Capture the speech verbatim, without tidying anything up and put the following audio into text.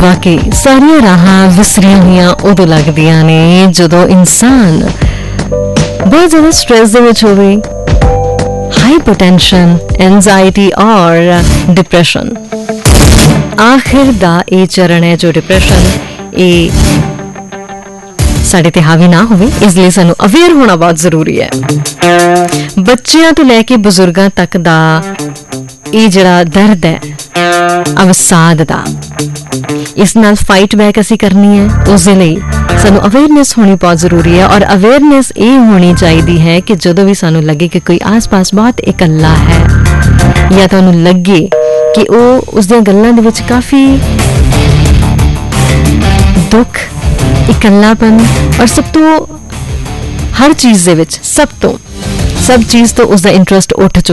ਵਾਕਈ ਸਾਰੀਆਂ ਰਾਹਾਂ ਵਿਸਰੀਆਂ ਹੋਈਆਂ ਉਦੋਂ ਲੱਗਦੀਆਂ ਨੇ ਜਦੋਂ ਇਨਸਾਨ ਬਹੁਤ ਜ਼ਿਆਦਾ ਸਟ੍ਰੈਸ ਦੇ ਵਿੱਚ ਹੋਵੇ, ਹਾਈਪਰਟੈਂਸ਼ਨ, ਐਂਜ਼ਾਇਟੀ ਔਰ ਡਿਪਰੈਸ਼ਨ। ਆਖਿਰ ਦਾ ਇਹ ਚਰਨ ਹੈ ਜੋ ਡਿਪਰੈਸ਼ਨ, ਇਹ ਸਾਡੇ ਤੇ ਹਾਵੀ ਨਾ ਹੋਵੇ, ਇਸ ਲਈ ਸਾਨੂੰ ਅਵੇਅਰ ਹੋਣਾ ਬਹੁਤ ਜ਼ਰੂਰੀ ਹੈ। ਬੱਚਿਆਂ ਤੋਂ ਲੈ ਕੇ ਬਜ਼ੁਰਗਾਂ ਤੱਕ ਦਾ ਇਹ ਜਿਹੜਾ ਦਰਦ ਹੈ ਅਵਸਾਦ ਦਾ, ਇਸ ਨਾਲ ਫਾਈਟ ਬੈਕ ਅਸੀਂ ਕਰਨੀ ਹੈ। ਉਸ ਦੇ ਲਈ ਸਾਨੂੰ ਅਵੇਅਰਨੈਸ ਹੋਣੀ ਬਹੁਤ ਜ਼ਰੂਰੀ ਹੈ, ਔਰ ਅਵੇਅਰਨੈਸ ਇਹ ਹੋਣੀ ਚਾਹੀਦੀ ਹੈ ਕਿ ਜਦੋਂ ਵੀ ਸਾਨੂੰ ਲੱਗੇ ਕਿ ਕੋਈ ਆਸ-ਪਾਸ ਬਹੁਤ ਇਕੱਲਾ ਹੈ, ਜਾਂ ਤੁਹਾਨੂੰ ਲੱਗੇ ਕਿ ਉਹ ਉਸਦੀਆਂ ਗੱਲਾਂ ਦੇ ਵਿੱਚ ਕਾਫੀ ਦੁੱਖ, ਇਕੱਲਾਪਨ ਔਰ ਸਭ ਤੋਂ ਹਰ ਚੀਜ਼ ਦੇ ਵਿੱਚ ਸਭ ਤੋਂ ਸਭ ਚੀਜ਼ ਤੋਂ ਉਸਦਾ ਇੰਟਰਸਟ ਉੱਠ ਚੁੱਕਾ